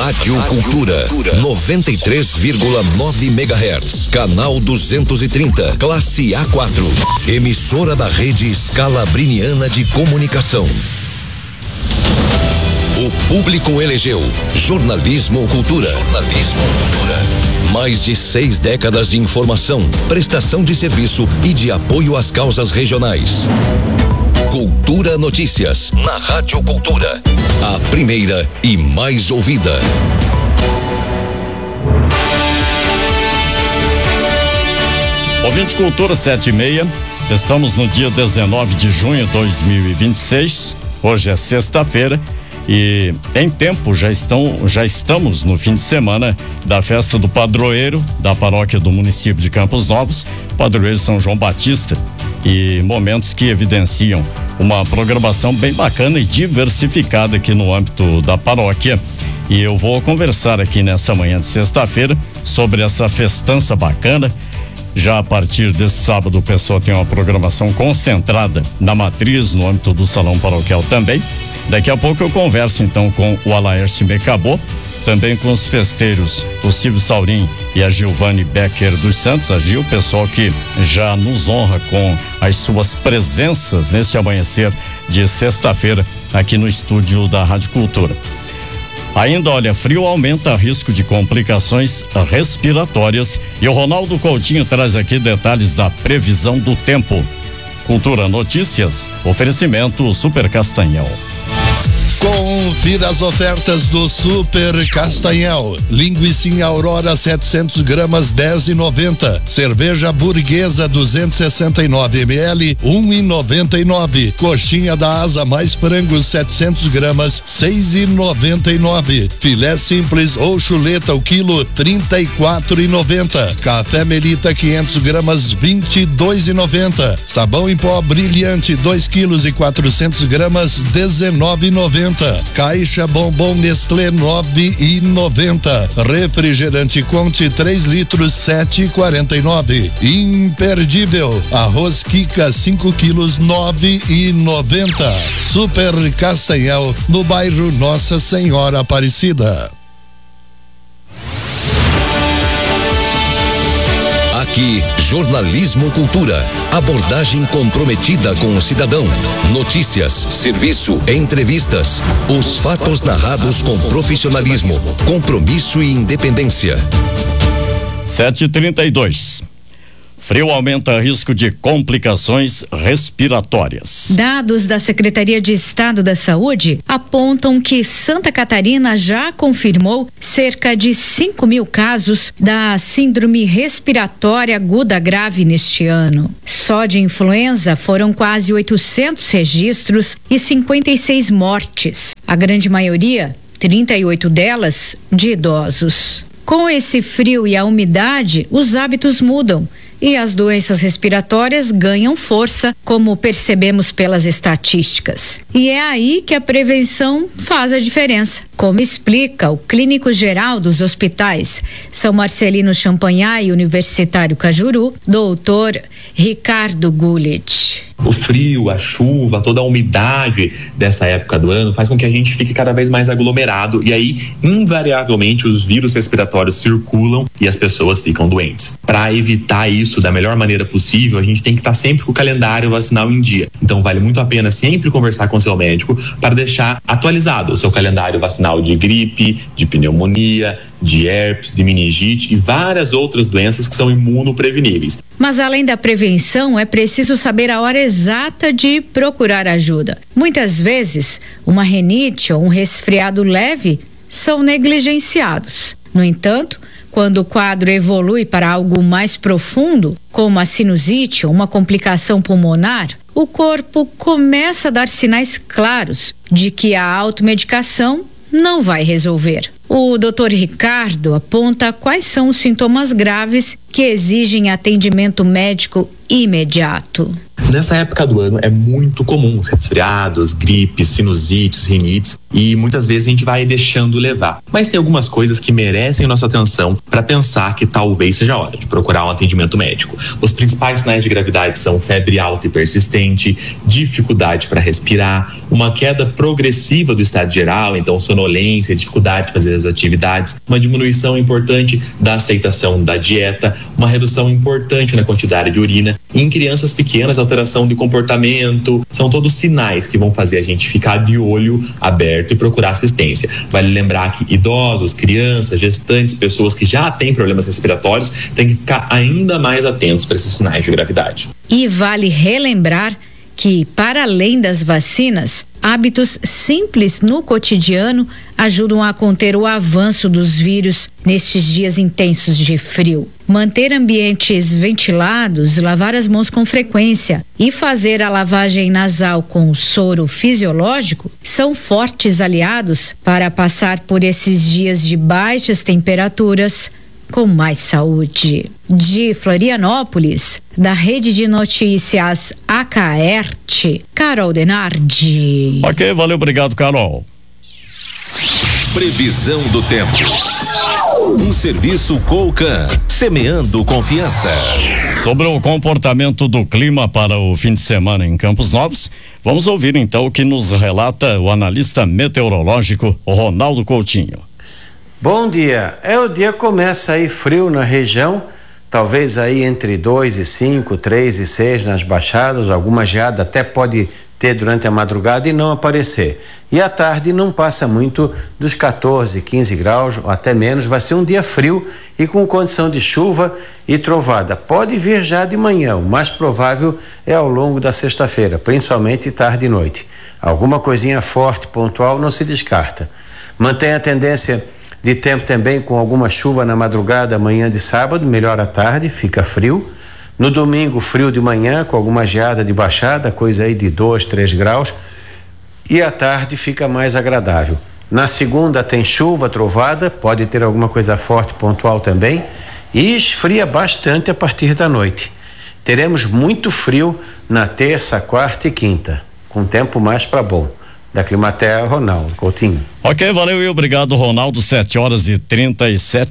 Rádio Cultura 93,9 MHz, canal 230, classe A4, emissora da rede Scalabriniana de Comunicação. O público elegeu Jornalismo Cultura. Jornalismo Cultura. Mais de 6 décadas de informação, prestação de serviço e de apoio às causas regionais. Cultura Notícias, na Rádio Cultura. A primeira e mais ouvida. Ouvinte Cultura 7:30, estamos no dia 19 de junho de 2026. Hoje é sexta-feira. E em tempo já estamos no fim de semana da festa do padroeiro da paróquia do município de Campos Novos, padroeiro São João Batista, e momentos que evidenciam uma programação bem bacana e diversificada aqui no âmbito da paróquia. E eu vou conversar aqui nessa manhã de sexta-feira sobre essa festança bacana. Já a partir desse sábado o pessoal tem uma programação concentrada na matriz, no âmbito do salão paroquial também. Daqui a pouco eu converso então com o Alaércio Mecabô, também com os festeiros, o Silvio Saurim e a Giovanni Becker dos Santos, a Gil, pessoal que já nos honra com as suas presenças nesse amanhecer de sexta-feira aqui no estúdio da Rádio Cultura. Ainda, olha, frio aumenta o risco de complicações respiratórias e o Ronaldo Coutinho traz aqui detalhes da previsão do tempo. Cultura Notícias, oferecimento Super Castanhal. Confira as ofertas do Super Castanhal. Linguiça Aurora 700 gramas 10,90. Cerveja Burguesa 269 ml 1,99. Coxinha da Asa mais frango 700 gramas 6,99. Filé simples ou chuleta o quilo 34,90. Café Melita 500 gramas 22,90. Sabão em pó brilhante 2 quilos e 400 gramas 19,90. Caixa Bombom Nestlé 9,90. Refrigerante Conte 3 litros 7,49. Imperdível arroz Kika 5 quilos 9,90. Super Castanhal no bairro Nossa Senhora Aparecida. Aqui, Jornalismo Cultura. Abordagem comprometida com o cidadão. Notícias, serviço, entrevistas. Os fatos narrados com profissionalismo, compromisso e independência. 7h32. Frio aumenta risco de complicações respiratórias. Dados da Secretaria de Estado da Saúde apontam que Santa Catarina já confirmou cerca de 5.000 casos da síndrome respiratória aguda grave neste ano. Só de influenza foram quase 800 registros e 56 mortes. A grande maioria, 38 delas, de idosos. Com esse frio e a umidade, os hábitos mudam e as doenças respiratórias ganham força, como percebemos pelas estatísticas. E é aí que a prevenção faz a diferença, como explica o clínico geral dos hospitais São Marcelino Champagnat e Universitário Cajuru, doutor Ricardo Gullit. O frio, a chuva, toda a umidade dessa época do ano faz com que a gente fique cada vez mais aglomerado e aí, invariavelmente, os vírus respiratórios circulam e as pessoas ficam doentes. Para evitar isso da melhor maneira possível, a gente tem que estar sempre com o calendário vacinal em dia. Então, vale muito a pena sempre conversar com o seu médico para deixar atualizado o seu calendário vacinal de gripe, de pneumonia, de herpes, de meningite e várias outras doenças que são imunopreveníveis. Mas além da prevenção, é preciso saber a hora exata de procurar ajuda. Muitas vezes, uma rinite ou um resfriado leve são negligenciados. No entanto, quando o quadro evolui para algo mais profundo, como a sinusite ou uma complicação pulmonar, o corpo começa a dar sinais claros de que a automedicação não vai resolver. O Dr. Ricardo aponta quais são os sintomas graves que exigem atendimento médico imediato. Nessa época do ano é muito comum os resfriados, gripes, sinusites, rinites, e muitas vezes a gente vai deixando levar. Mas tem algumas coisas que merecem nossa atenção para pensar que talvez seja a hora de procurar um atendimento médico. Os principais sinais de gravidade são febre alta e persistente, dificuldade para respirar, uma queda progressiva do estado geral, então sonolência, dificuldade de fazer as atividades, uma diminuição importante da aceitação da dieta, uma redução importante na quantidade de urina. E em crianças pequenas, alteração de comportamento, são todos sinais que vão fazer a gente ficar de olho aberto e procurar assistência. Vale lembrar que idosos, crianças, gestantes, pessoas que já têm problemas respiratórios têm que ficar ainda mais atentos para esses sinais de gravidade. E vale relembrar que, para além das vacinas, hábitos simples no cotidiano ajudam a conter o avanço dos vírus nestes dias intensos de frio. Manter ambientes ventilados, lavar as mãos com frequência e fazer a lavagem nasal com soro fisiológico são fortes aliados para passar por esses dias de baixas temperaturas com mais saúde. De Florianópolis, da Rede de Notícias Acaerte, Carol Denardi. Ok, valeu, obrigado, Carol. Previsão do tempo. Um serviço Colcan, semeando confiança. Sobre o comportamento do clima para o fim de semana em Campos Novos, vamos ouvir então o que nos relata o analista meteorológico Ronaldo Coutinho. Bom dia, o dia começa aí frio na região, talvez aí entre 2 e 5, 3 e 6 nas baixadas, alguma geada até pode ter durante a madrugada e não aparecer. E à tarde não passa muito dos 14, 15 graus, ou até menos, vai ser um dia frio e com condição de chuva e trovada. Pode vir já de manhã, o mais provável é ao longo da sexta-feira, principalmente tarde e noite. Alguma coisinha forte, pontual, não se descarta. Mantém a tendência de tempo também com alguma chuva na madrugada, manhã de sábado, melhor à tarde, fica frio. No domingo, frio de manhã, com alguma geada de baixada, coisa aí de 2, 3 graus. E à tarde fica mais agradável. Na segunda tem chuva, trovada, pode ter alguma coisa forte, pontual também. E esfria bastante a partir da noite. Teremos muito frio na terça, quarta e quinta, com tempo mais para bom. Da Climatea, Ronaldo Coutinho. Ok, valeu e obrigado, Ronaldo. 7h37.